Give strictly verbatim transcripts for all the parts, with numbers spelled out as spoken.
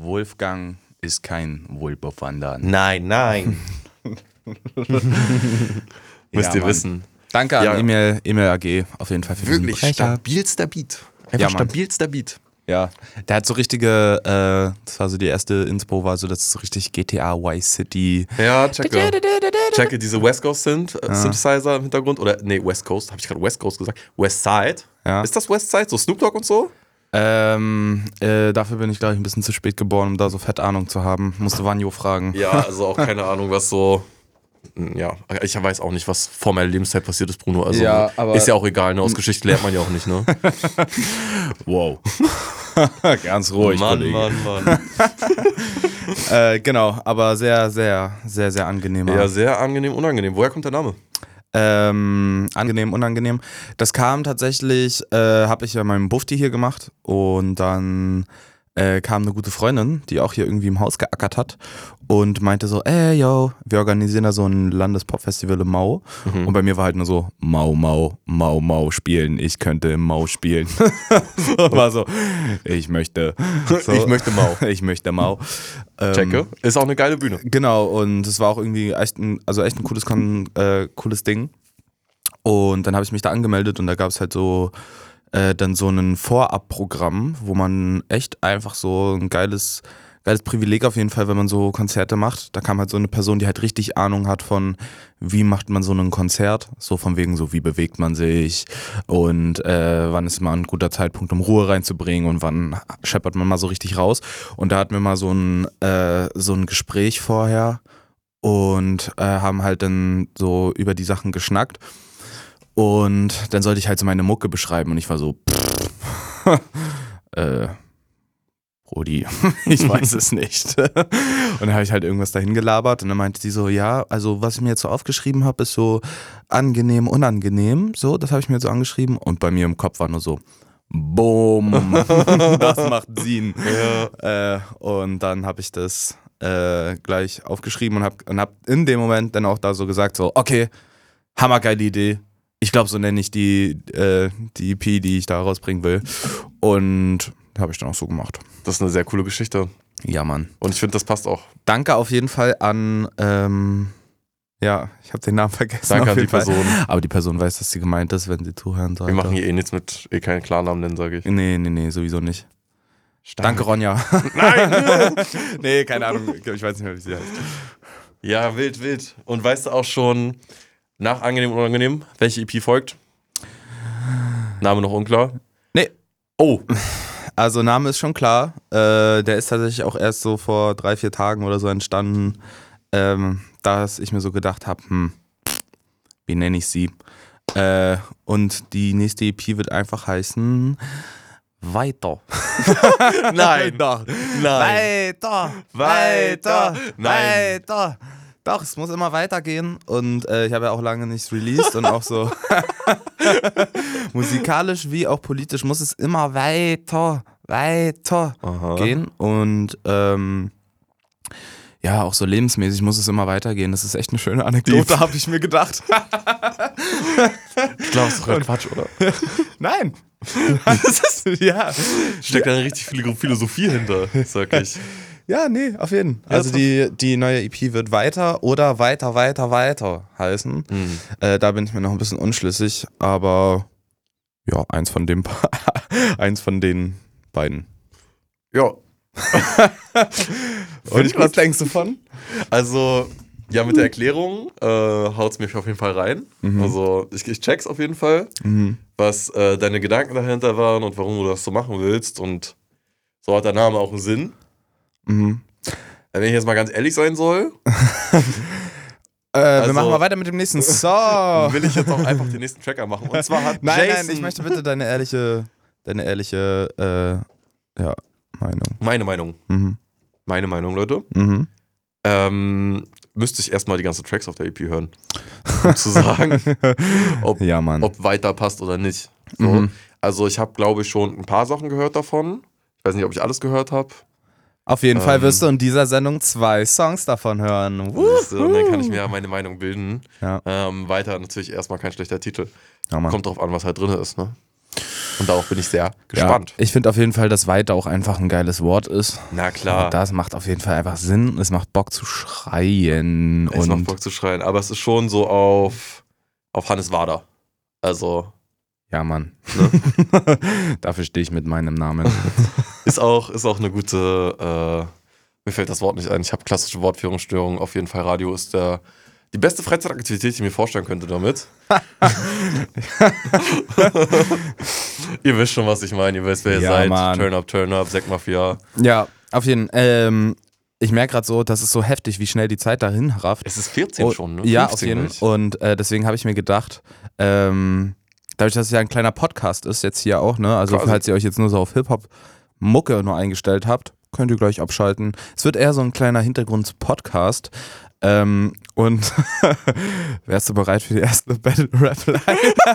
Wolfgang ist kein Wohlbefandern. Nein, nein. Müsst Ja, ihr Mann. wissen. Danke an Ja. E-Mail, E-Mail A G auf jeden Fall für Wirklich diesen Brecher. stabilster Beat. Einfach Ja, Mann. stabilster Beat. Ja, der hat so richtige, äh, das war so die erste Inspo, war so, das ist so richtig G T A Vice City. Ja, checke. Checke diese West Coast Synth, äh, Synthesizer im Hintergrund. Oder, nee, West Coast, habe ich gerade West Coast gesagt? West Side. Ja. Ist das West Side? So Snoop Dogg und so? Ähm, äh, dafür bin ich, glaube ich, ein bisschen zu spät geboren, um da so fett Ahnung zu haben. Musste Vanjo fragen. Ja, also auch keine Ahnung, was so. Ja, ich weiß auch nicht, was vor meiner Lebenszeit passiert ist, Bruno. Also Ja, aber- ist ja auch egal, ne? Aus Geschichte lernt man ja auch nicht, ne? Wow. Ganz ruhig, Mann, Kollege. Mann, Mann. Äh, genau, aber sehr, sehr, sehr, sehr angenehmer. Ja, sehr angenehm, unangenehm. Woher kommt der Name? Ähm, angenehm, unangenehm. Das kam tatsächlich, äh, habe ich ja meinem Bufti hier gemacht und dann äh, kam eine gute Freundin, die auch hier irgendwie im Haus geackert hat und meinte so, ey, yo, wir organisieren da so ein Landespop-Festival im Mau. Mhm. Und bei mir war halt nur so, Mau, Mau, Mau, Mau spielen, ich könnte im Mau spielen. So, war so, ich möchte. So, Ich möchte Mau. Ich möchte Mau. Ähm, Checke. Ist auch eine geile Bühne. Genau, und es war auch irgendwie echt ein, also echt ein cooles, Kon äh, cooles Ding. Und dann habe ich mich da angemeldet und da gab es halt so äh, dann so ein Vorabprogramm, wo man echt einfach so ein geiles, geiles Privileg auf jeden Fall, wenn man so Konzerte macht. Da kam halt so eine Person, die halt richtig Ahnung hat von, wie macht man so ein Konzert, so von wegen so, wie bewegt man sich und äh, wann ist mal ein guter Zeitpunkt, um Ruhe reinzubringen und wann scheppert man mal so richtig raus. Und da hatten wir mal so ein, äh, so ein Gespräch vorher und äh, haben halt dann so über die Sachen geschnackt. Und dann sollte ich halt so meine Mucke beschreiben und ich war so, pff, äh, Brody, ich weiß es nicht. Und dann habe ich halt irgendwas dahin gelabert und dann meinte sie so, ja, also was ich mir jetzt so aufgeschrieben habe, ist so angenehm, unangenehm, so, das habe ich mir jetzt so angeschrieben und bei mir im Kopf war nur so, boom, das macht Sinn. Ja. Äh, und dann habe ich das äh, gleich aufgeschrieben und habe und hab in dem Moment dann auch da so gesagt, so, okay, hammergeile Idee. Ich glaube, so nenne ich die, äh, die E P, die ich da rausbringen will. Und habe ich dann auch so gemacht. Das ist eine sehr coole Geschichte. Ja, Mann. Und ich finde, das passt auch. Danke auf jeden Fall an, ähm, ja, ich habe den Namen vergessen. Danke auf an die jeden Fall. Person. Aber die Person weiß, dass sie gemeint ist, wenn sie zuhören sollte. Wir machen hier eh nichts mit, eh keinen Klarnamen nennen, sage ich. Nee, nee, nee, sowieso nicht. Stark. Danke, Ronja. Nein! Nee, keine Ahnung. Ich weiß nicht mehr, wie sie heißt. Ja, wild, wild. Und weißt du auch schon, nach Angenehm und Unangenehm, welche E P folgt? Name noch unklar? Nee. Oh. Also Name ist schon klar. Äh, der ist tatsächlich auch erst so vor drei, vier Tagen oder so entstanden, ähm, dass ich mir so gedacht habe, hm, wie nenne ich sie? Äh, und die nächste E P wird einfach heißen Weiter. Nein. Doch. Nein. Weiter. Weiter. Nein. Weiter. Doch, es muss immer weitergehen und äh, ich habe ja auch lange nichts released und auch so musikalisch wie auch politisch muss es immer weiter, weiter Aha. gehen und ähm, ja, auch so lebensmäßig muss es immer weitergehen. Das ist echt eine schöne Anekdote, habe ich mir gedacht. Ich glaube, das ist doch Quatsch, oder? Nein. Das ist, ja. Steckt da richtig viel Philosophie hinter, sag ich. Ja, nee, auf jeden Fall. Also die, die neue E P wird Weiter oder Weiter, Weiter, Weiter heißen. Mhm. Äh, da bin ich mir noch ein bisschen unschlüssig, aber ja, eins von dem eins von den beiden. Ja. Und ich, was denkst du von? Also, ja, mit der Erklärung äh, haut's mich auf jeden Fall rein. Mhm. Also, ich, ich check's auf jeden Fall, Mhm. was äh, deine Gedanken dahinter waren und warum du das so machen willst. Und so hat der Name auch einen Sinn. Mhm. Wenn ich jetzt mal ganz ehrlich sein soll, Äh, Also- wir machen mal weiter mit dem nächsten Song. will ich jetzt auch einfach den nächsten Tracker machen. Und zwar hat Nein, Jason nein, ich möchte bitte deine ehrliche, deine ehrliche, äh, ja, Meinung. meine Meinung. Mhm. Meine Meinung, Leute. Mhm. Ähm, müsste ich erstmal die ganzen Tracks auf der E P hören, um zu sagen, ob, Ja, Mann. ob weiter passt oder nicht. So. Mhm. Also ich habe, glaube ich, schon ein paar Sachen gehört davon. Ich weiß nicht, ob ich alles gehört habe. Auf jeden Ähm. Fall wirst du in dieser Sendung zwei Songs davon hören. Und dann kann ich mir ja meine Meinung bilden. Ja. Ähm, weiter natürlich erstmal kein schlechter Titel. Ja, Mann. Kommt drauf an, was halt drin ist. Ne? Und darauf bin ich sehr gespannt. Ja, ich finde auf jeden Fall, dass Weite auch einfach ein geiles Wort ist. Na klar. Und das macht auf jeden Fall einfach Sinn. Es macht Bock zu schreien. Es und macht Bock zu schreien, aber es ist schon so auf, auf Hannes Wader. Also. Ja, Mann. Ne? Dafür stehe ich mit meinem Namen. Ist auch, ist auch eine gute, äh, mir fällt das Wort nicht ein, ich habe klassische Wortführungsstörungen, auf jeden Fall Radio ist der, die beste Freizeitaktivität, die ich mir vorstellen könnte damit. Ihr wisst schon, was ich meine, ihr wisst, wer ihr Ja, seid, Mann. Turn Up, Turn Up, Sek Mafia. Ja, auf jeden Fall. Ähm, ich merke gerade so, das ist so heftig, wie schnell die Zeit dahin rafft. Es ist vierzehn Oh, schon, ne? Ja, fünfzehn auf jeden gleich. Fall. Und äh, deswegen habe ich mir gedacht, ähm, dadurch, dass es ja ein kleiner Podcast ist, jetzt hier auch, ne? Also Quasi. falls ihr euch jetzt nur so auf Hip-Hop-Mucke nur eingestellt habt, könnt ihr gleich abschalten. Es wird eher so ein kleiner Hintergrund-Podcast. Ähm, und wärst du bereit für die erste Battle-Rap-Line?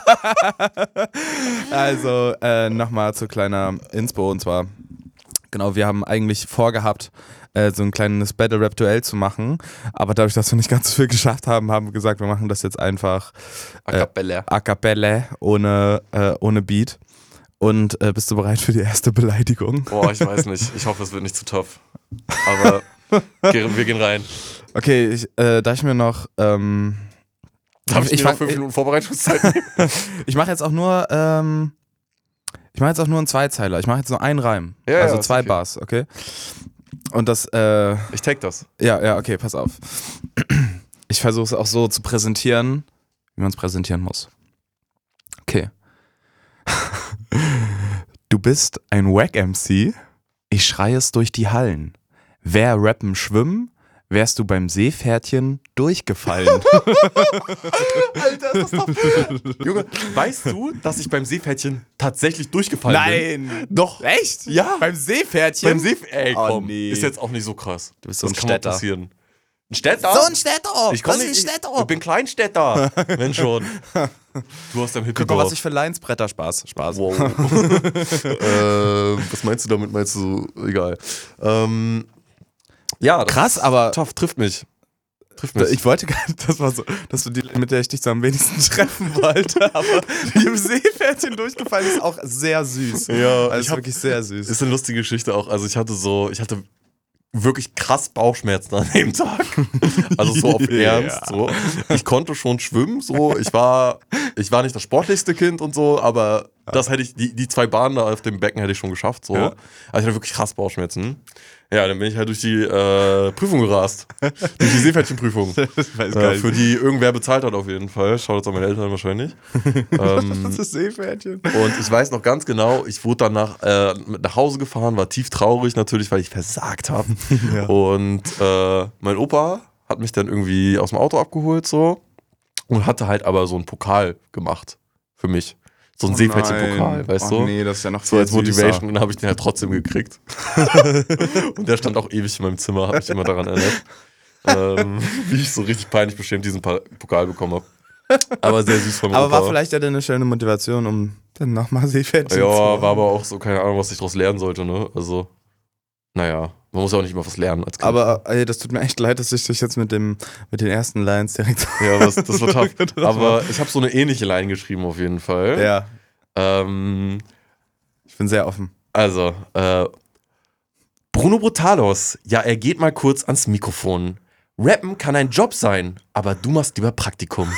Also äh, nochmal zu kleiner Inspo, und zwar, genau, wir haben eigentlich vorgehabt, äh, so ein kleines Battle-Rap-Duell zu machen, aber dadurch, dass wir nicht ganz so viel geschafft haben, haben wir gesagt, wir machen das jetzt einfach A cappella. a cappella, ohne, äh, ohne Beat. Und äh, bist du bereit für die erste Beleidigung? Boah, ich weiß nicht. Ich hoffe, es wird nicht zu tough. Aber ge- wir gehen rein. Okay, ich, äh, da ich mir noch... Ähm, Darf ich, ich mir noch fang- fünf Minuten Vorbereitungszeit nehmen? ich mache jetzt auch nur... Ähm, ich mache jetzt auch nur einen Zweizeiler. Ich mache jetzt nur einen Reim. Ja, ja, also ist zwei okay. Bars, okay? Und das... Äh, Ich take das. Ja, ja, okay, pass auf. Ich versuche es auch so zu präsentieren, wie man es präsentieren muss. Okay. Du bist ein Wack-M C, ich schreie es durch die Hallen. Wär Rappen schwimmen, wärst du beim Seepferdchen durchgefallen. Alter, ist das doch... Junge, weißt du, dass ich beim Seepferdchen tatsächlich durchgefallen bin? Nein! Doch. Echt? Ja. Beim Seepferdchen? Beim Seepferdchen? Ey, Oh, komm. nee. Ist jetzt auch nicht so krass. Du bist so das ein kann mal Städter. passieren. Ein Städter? So ein Städter! Ich komm Was nicht, ist ein ich, Städter? ich bin Kleinstädter. Wenn schon. Du hast dein Hippie Guck mal, was ich für Lines bretter. Spaß. Spaß. Wow. äh, was meinst du damit? Meinst du, egal. Ähm, ja, das Krass, aber tough, trifft mich. Trifft mich. ich wollte gar nicht, das war so, das war die, mit der ich dich so am wenigsten treffen wollte, aber die im Seepferdchen durchgefallen ist auch sehr süß. Ja, also ich hab- wirklich sehr süß. Ist eine lustige Geschichte auch. Also ich hatte so, ich hatte wirklich krass Bauchschmerzen an dem Tag. Also so auf Ja. Ernst. So. Ich konnte schon schwimmen, so. Ich war, ich war nicht das sportlichste Kind und so, aber das hätte ich, die, die zwei Bahnen da auf dem Becken hätte ich schon geschafft. So. Ja. Also ich hatte wirklich krass Bauchschmerzen. Ja, dann bin ich halt durch die äh, Prüfung gerast. Durch die Seepferdchenprüfung. Das weiß Äh, für die irgendwer bezahlt hat auf jeden Fall. Schaut jetzt an meine Eltern wahrscheinlich. ähm, das ist Seepferdchen. und ich weiß noch ganz genau, ich wurde dann nach, äh, mit nach Hause gefahren, war tief traurig natürlich, weil ich versagt habe. Ja. Und äh, mein Opa hat mich dann irgendwie aus dem Auto abgeholt so und hatte halt aber so einen Pokal gemacht für mich. So ein Oh Seepferdchen-Pokal, nein. weißt Oh du? nee, das ist ja noch So viel als Motivation, süßer. und dann habe ich den halt trotzdem gekriegt. Und der stand auch ewig in meinem Zimmer, hat mich immer daran erinnert, ähm, wie ich so richtig peinlich bestimmt diesen Pa- Pokal bekommen habe. Aber sehr süß von mir. Aber war vielleicht ja dann eine schöne Motivation, um dann nochmal Seepferdchen Ja, zu machen. war aber auch so, keine Ahnung, was ich daraus lernen sollte, ne? Also, naja, man muss ja auch nicht immer was lernen als Kind. Aber ey, das tut mir echt leid, dass ich dich jetzt mit, dem, mit den ersten Lines direkt... ja, das, das war tough. Das Aber war- ich habe so eine ähnliche Line geschrieben auf jeden Fall. Ja, Ähm, ich bin sehr offen. also, äh, Bruno Brutalos, ja, er geht mal kurz ans Mikrofon. Rappen kann ein Job sein, aber du machst lieber Praktikum.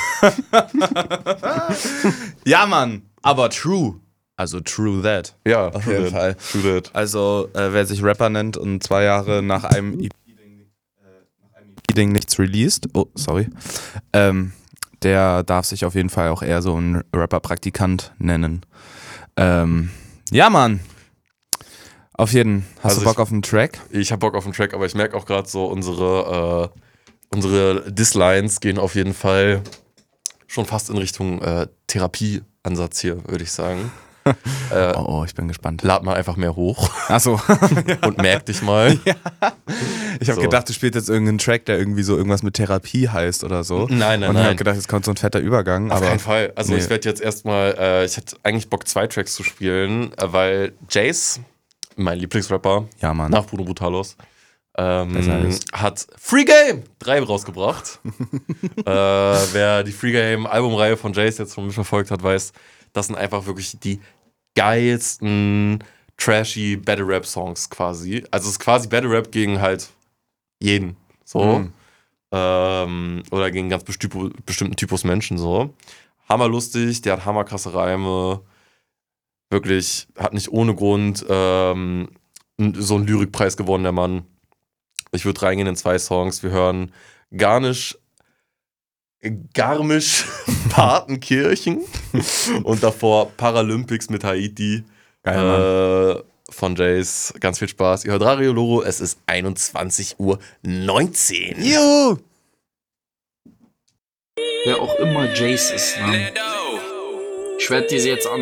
Ja, Mann, aber true. Also true that. Ja, Auf true jeden that. Fall. True that. Also, äh, wer sich Rapper nennt und zwei Jahre nach einem E P-Ding äh, Ding nichts released, oh, sorry, ähm, der darf sich auf jeden Fall auch eher so ein Rapper-Praktikant nennen. Ähm, ja, Mann. Auf jeden. Hast Also du Bock ich- auf einen Track? Ich habe Bock auf den Track, aber ich merke auch gerade so, unsere, äh, unsere Dislines gehen auf jeden Fall schon fast in Richtung äh, Therapieansatz hier, würde ich sagen. äh, Oh, oh, ich bin gespannt. Lad mal einfach mehr hoch Achso. und merk dich mal. Ich habe So. gedacht, du spielst jetzt irgendeinen Track, der irgendwie so irgendwas mit Therapie heißt oder so. Nein, nein, Und ich habe nein. gedacht, jetzt kommt so ein fetter Übergang. Auf aber keinen Fall. Also nee. ich werde jetzt erstmal, äh, ich hätte eigentlich Bock, zwei Tracks zu spielen, äh, weil Jace, mein Lieblingsrapper, Ja, Mann. nach Bruno Brutalos, ähm, Besser ist. hat Free Game drei rausgebracht. äh, wer die Free Game Albumreihe von Jace jetzt von mir verfolgt hat, weiß, das sind einfach wirklich die geilsten trashy Battle Rap Songs quasi. Also es ist quasi Battle Rap gegen halt jeden. So. Mhm. Ähm, oder gegen ganz besti- bestimmten Typus Menschen so. Hammerlustig, der hat hammerkrasse Reime. Wirklich, hat nicht ohne Grund ähm, so einen Lyrikpreis gewonnen, der Mann. Ich würde reingehen in zwei Songs. Wir hören Garnisch, Garmisch Partenkirchen und davor Paralympics mit Haiti Geil, Mann. äh, von Jace. Ganz viel Spaß. Ihr hört Radio Loro, es ist einundzwanzig Uhr neunzehn. Juhu! Wer auch immer Jace ist, ne? Ich werde dir sie jetzt an.